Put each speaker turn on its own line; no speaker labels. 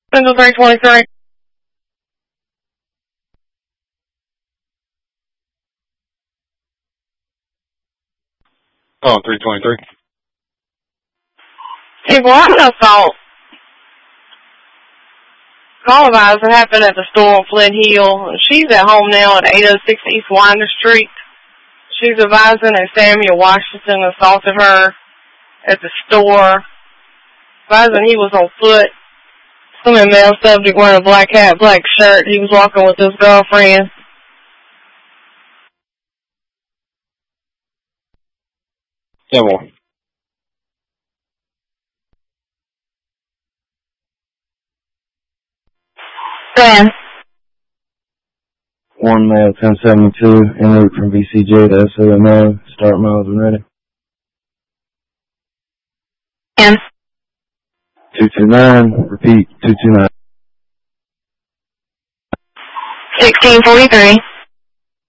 Central 323.
Oh, 323.
Hey, well, I just saw call about it happened at the store on Flint Hill. She's at home now at 806 East Winder Street. She's advising that Samuel Washington assaulted her at the store. Advising he was on foot. Some male subject wearing a black hat, black shirt. He was walking with his girlfriend.
Yeah, more.
Sam.
One male 1072, en route from BCJ to SOMO. Start miles when ready.
Sam.
229, repeat, 229.
1643.